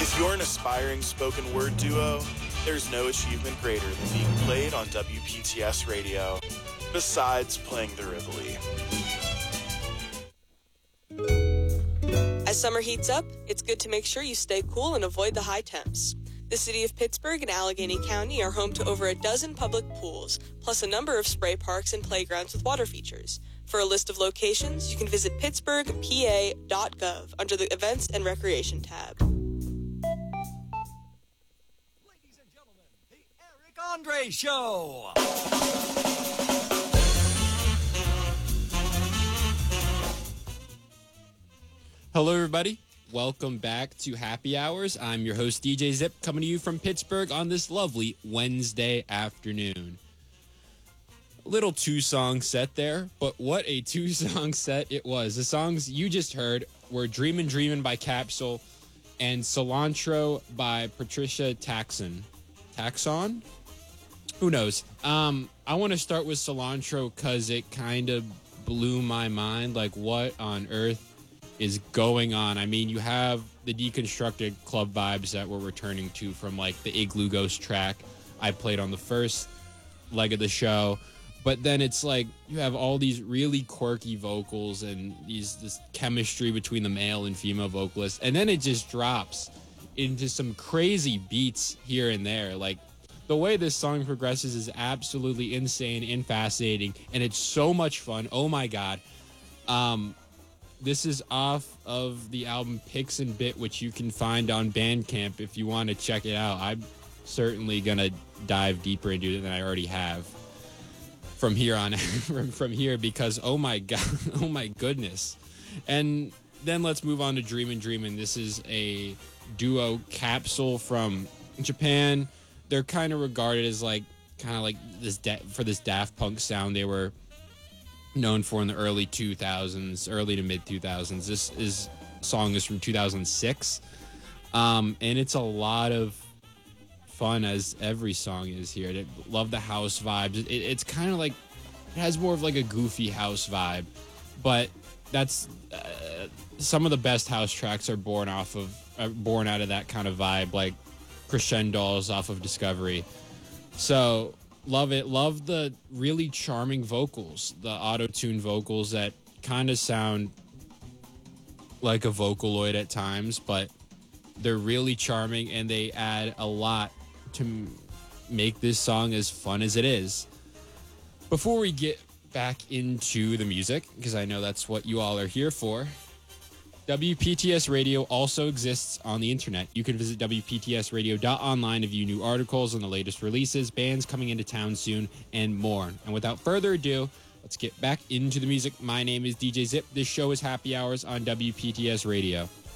If you're an aspiring spoken word duo, there's no achievement greater than being played on WPTS Radio, besides playing the Rivoli. As summer heats up, it's good to make sure you stay cool and avoid the high temps. The city of Pittsburgh and Allegheny County are home to over a dozen public pools, plus a number of spray parks and playgrounds with water features. For a list of locations, you can visit pittsburghpa.gov under the Events and Recreation tab. Ladies and gentlemen, the Eric Andre Show. Hello, everybody. Welcome back to Happy Hours. I'm your host, DJ Zip, coming to you from Pittsburgh on this lovely Wednesday afternoon. A little two-song set there, but what a two-song set it was. The songs you just heard were Dreamin' Dreamin' by Capsule and Cilantro by Patricia Taxon. Taxon? Who knows? I want to start with Cilantro because it kind of blew my mind. Like, what on earth is going on? I mean, you have the deconstructed club vibes that we're returning to from like the Igloo Ghost track I played on the first leg of the show, but then it's like you have all these really quirky vocals and this chemistry between the male and female vocalists, and then it just drops into some crazy beats here and there. Like, the way this song progresses is absolutely insane and fascinating, and it's so much fun. Oh my god. This is off of the album Picks and Bit, which you can find on Bandcamp if you want to check it out. I'm certainly going to dive deeper into it than I already have from here on, from here, because oh my god, oh my goodness. And then let's move on to Dreamin' Dreamin'. This is a duo, Capsule from Japan. They're kind of regarded as like, kind of like this, for this Daft Punk sound they were known for in the early 2000s, early to mid 2000s. This song is from 2006, and it's a lot of fun, as every song is here. I love the house vibes. It's kind of like, it has more of like a goofy house vibe, but that's some of the best house tracks are born out of that kind of vibe, like Crescendos off of Discovery. So love it. Love the really charming vocals, the auto-tune vocals that kind of sound like a Vocaloid at times, but they're really charming and they add a lot to make this song as fun as it is. Before we get back into the music, because I know that's what you all are here for, WPTS Radio also exists on the internet. You can visit WPTSradio.online to view new articles on the latest releases, bands coming into town soon, and more. And without further ado, let's get back into the music. My name is DJ Zip. This show is Happy Hours on WPTS Radio.